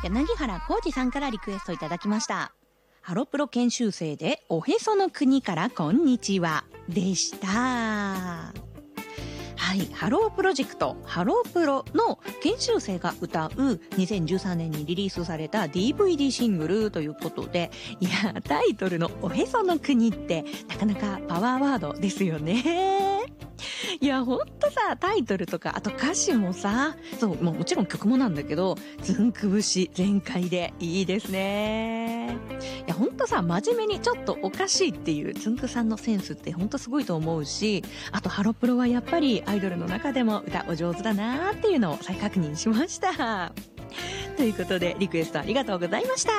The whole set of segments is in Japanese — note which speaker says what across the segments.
Speaker 1: 柳原浩二さんからリクエストいただきました。ハロプロ研修生でおへその国からこんにちはでした。はい、ハロープロジェクトハロープロの研修生が歌う2013年にリリースされた DVD シングルということで、いやタイトルのおへその国ってなかなかパワーワードですよね。いやほんとさ、タイトルとかあと歌詞もさ、そう、もちろん曲もなんだけどずんく節全開でいいですね。いやほんとさ、真面目にちょっとおかしいっていうつんくさんのセンスってほんとすごいと思うし、あとハロプロはやっぱりアイドルの中でも歌お上手だなーっていうのを再確認しましたということでリクエストありがとうございました。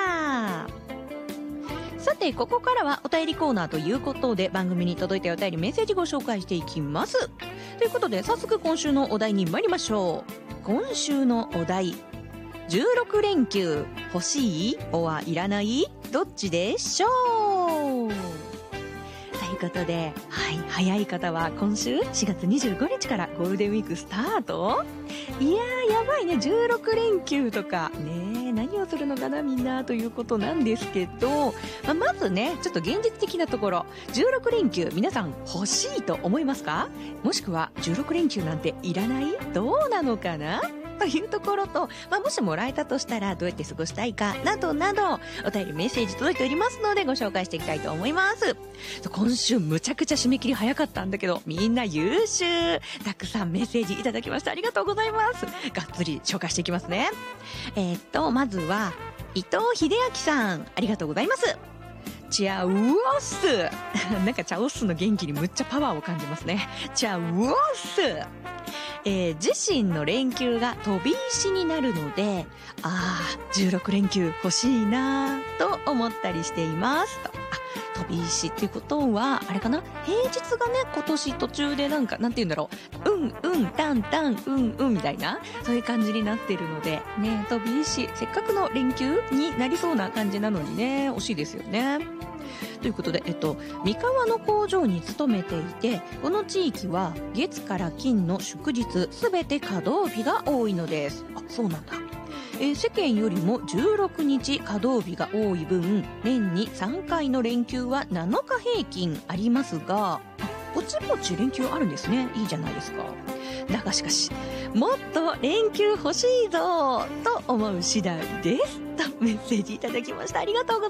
Speaker 1: さてここからはお便りコーナーということで、番組に届いたお便りメッセージご紹介していきます。ということで早速今週のお題に参りましょう。今週のお題、16連休欲しいおはいらないどっちでしょうということで、はい、早い方は今週4月25日からゴールデンウィークスタート。いやーやばいね、16連休とかね、何をするのかなみんなということなんですけど、まずねちょっと現実的なところ、16連休皆さん欲しいと思いますか？もしくは16連休なんていらない？どうなのかなというところと、もしもらえたとしたらどうやって過ごしたいかなどなどお便りメッセージ届いておりますのでご紹介していきたいと思います。今週むちゃくちゃ締め切り早かったんだけど、みんな優秀、たくさんメッセージいただきました。ありがとうございます。がっつり紹介していきますね。まずは伊藤秀明さん、ありがとうございます。チャウオッスなんかチャオッスの元気にむっちゃパワーを感じますね。チャウオッス、自身の連休が飛び石になるので、16連休欲しいなと思ったりしていますと。飛び石っていうことはあれかな、平日がね今年途中でなんて言うんだろう、タンタンみたいな、そういう感じになってるのでね、飛び石せっかくの連休になりそうな感じなのにね、惜しいですよね。ということで、三河の工場に勤めていて、この地域は月から金の祝日すべて稼働日が多いのです。そうなんだ。世間よりも16日稼働日が多い分、年に3回の連休は7日平均ありますが、ぼちぼち連休あるんですね。いいじゃないですか。だがしかしもっと連休欲しいぞと思う次第ですとメッセージいただきました。ありがとうございます。